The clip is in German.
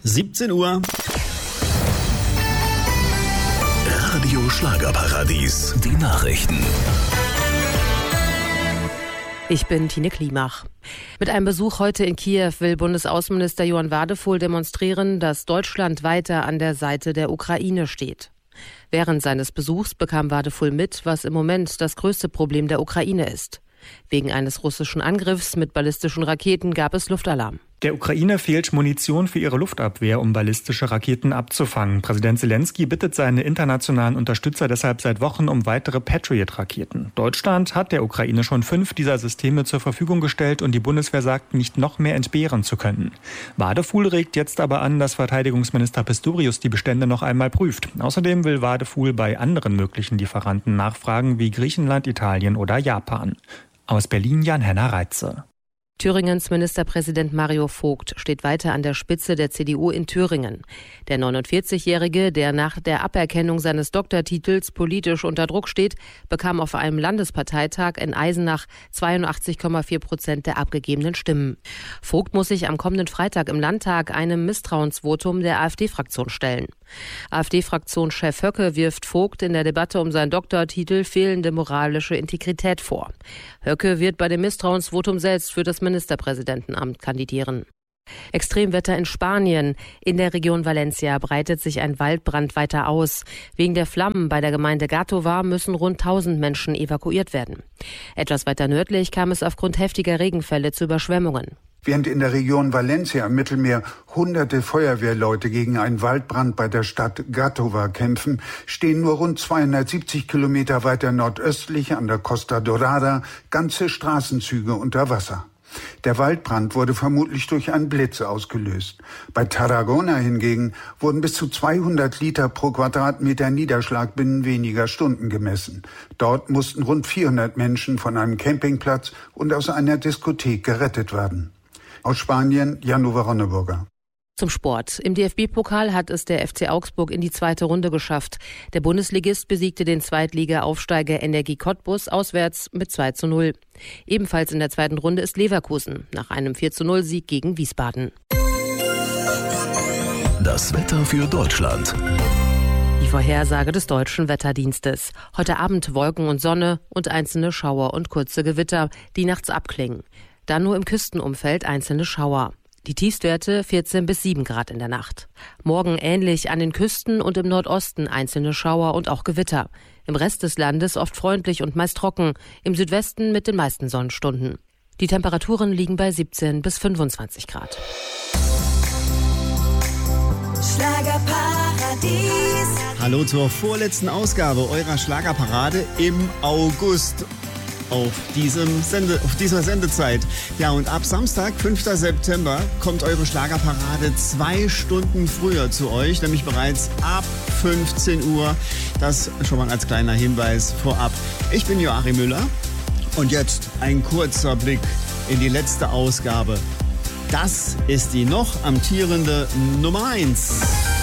17 Uhr. Radio Schlagerparadies, die Nachrichten. Ich bin Tine Klimach. Mit einem Besuch heute in Kiew will Bundesaußenminister Johann Wadephul demonstrieren, dass Deutschland weiter an der Seite der Ukraine steht. Während seines Besuchs bekam Wadephul mit, was im Moment das größte Problem der Ukraine ist. Wegen eines russischen Angriffs mit ballistischen Raketen gab es Luftalarm. Der Ukraine fehlt Munition für ihre Luftabwehr, um ballistische Raketen abzufangen. Präsident Zelensky bittet seine internationalen Unterstützer deshalb seit Wochen um weitere Patriot-Raketen. Deutschland hat der Ukraine schon 5 dieser Systeme zur Verfügung gestellt und die Bundeswehr sagt, nicht noch mehr entbehren zu können. Wadephul regt jetzt aber an, dass Verteidigungsminister Pistorius die Bestände noch einmal prüft. Außerdem will Wadephul bei anderen möglichen Lieferanten nachfragen, wie Griechenland, Italien oder Japan. Aus Berlin Jan-Henner Reitze. Thüringens Ministerpräsident Mario Vogt steht weiter an der Spitze der CDU in Thüringen. Der 49-Jährige, der nach der Aberkennung seines Doktortitels politisch unter Druck steht, bekam auf einem Landesparteitag in Eisenach 82,4% der abgegebenen Stimmen. Vogt muss sich am kommenden Freitag im Landtag einem Misstrauensvotum der AfD-Fraktion stellen. AfD-Fraktionschef Höcke wirft Vogt in der Debatte um seinen Doktortitel fehlende moralische Integrität vor. Höcke wird bei dem Misstrauensvotum selbst für das Ministerpräsidentenamt kandidieren. Extremwetter in Spanien. In der Region Valencia breitet sich ein Waldbrand weiter aus. Wegen der Flammen bei der Gemeinde Gàtova müssen rund 1000 Menschen evakuiert werden. Etwas weiter nördlich kam es aufgrund heftiger Regenfälle zu Überschwemmungen. Während in der Region Valencia im Mittelmeer hunderte Feuerwehrleute gegen einen Waldbrand bei der Stadt Gàtova kämpfen, stehen nur rund 270 Kilometer weiter nordöstlich an der Costa Dorada ganze Straßenzüge unter Wasser. Der Waldbrand wurde vermutlich durch einen Blitz ausgelöst. Bei Tarragona hingegen wurden bis zu 200 Liter pro Quadratmeter Niederschlag binnen weniger Stunden gemessen. Dort mussten rund 400 Menschen von einem Campingplatz und aus einer Diskothek gerettet werden. Aus Spanien, Jan-Uwe Ronneburger. Zum Sport. Im DFB-Pokal hat es der FC Augsburg in die zweite Runde geschafft. Der Bundesligist besiegte den Zweitliga-Aufsteiger Energie Cottbus auswärts mit 2:0. Ebenfalls in der zweiten Runde ist Leverkusen nach einem 4:0-Sieg gegen Wiesbaden. Das Wetter für Deutschland. Die Vorhersage des Deutschen Wetterdienstes. Heute Abend Wolken und Sonne und einzelne Schauer und kurze Gewitter, die nachts abklingen. Dann nur im Küstenumfeld einzelne Schauer. Die Tiefstwerte 14 bis 7 Grad in der Nacht. Morgen ähnlich an den Küsten und im Nordosten einzelne Schauer und auch Gewitter. Im Rest des Landes oft freundlich und meist trocken, im Südwesten mit den meisten Sonnenstunden. Die Temperaturen liegen bei 17 bis 25 Grad. Schlagerparadies. Hallo zur vorletzten Ausgabe eurer Schlagerparade im August. Auf dieser Sendezeit. Ja, und ab Samstag, 5. September, kommt eure Schlagerparade 2 Stunden früher zu euch, nämlich bereits ab 15 Uhr. Das schon mal als kleiner Hinweis vorab. Ich bin Joachim Müller und jetzt ein kurzer Blick in die letzte Ausgabe. Das ist die noch amtierende Nummer 1.